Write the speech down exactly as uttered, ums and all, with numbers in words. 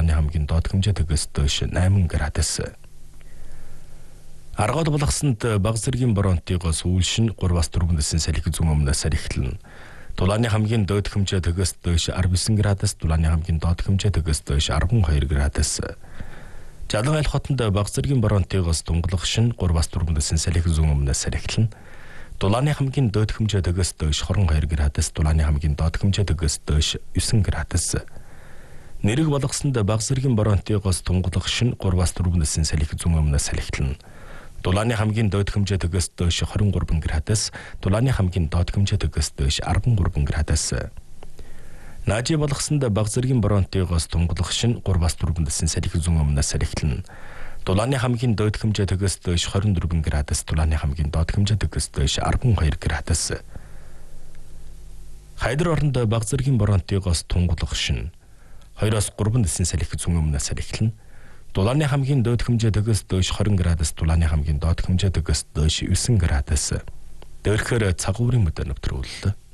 дулааны хамгийн доод хэмжээ төгс дөөш найман градус. Аргад болгосонд баг зэргийн боронтойгоос үйлшин гурваас дөрвөн дэсэн салхи зүүн өмнөөс эхэлнэ. Дулааны хамгийн доод хэмжээ төгс дөөш арван девять градус, дулааны хамгийн доод хэмжээ төгс дөөш арван хоёр градус. Жалан айл хотонд баг зэргийн боронтойгоос тунгалах шин гурваас дөрвөн дэсэн салхи зүүн өмнөөс эхэлнэ. Дулааны хамгийн доод хэмжээ төгс дөөш хорон хоёр градус, дулааны хамгийн доод хэмжээ төгс дөөш девять градус. Нэрэг болгосонд баг зэргийн боронтойгоос тунгалах шин гурваас дөрвөн дэсэн салхи зүүн өмнөөс эхэлнэ. Дулааны хамгийн доод хэмжээ төгс дөөш двадцать три градус, дулааны хамгийн доод хэмжээ төгс дөөш десять три градус. Наажи болгосонд баг зэргийн боронтойгоос тунгалах шин гурваас дөрвөн дэсэн салхи зүүн өмнөөс эхэлнэ. Дулааны хамгийн доод хэмжээ төгс дөөш двадцать четыре градус, дулааны хамгийн доод хэмжээ төгс дөөш десять two градус. Хайдар оронд баг зэргийн боронтойгоос тунгалах шин двоёроос гурван дэсэн салхи зүүн өмнөөс эхэлнэ. Дулааны хамгийн доод хэмжээ төгс дөөш двадцать градус, дулааны хамгийн доод хэмжээ төгс дөөш девять градус. Дээрхээр цагуурын мөдө нэвтрүүлэлт.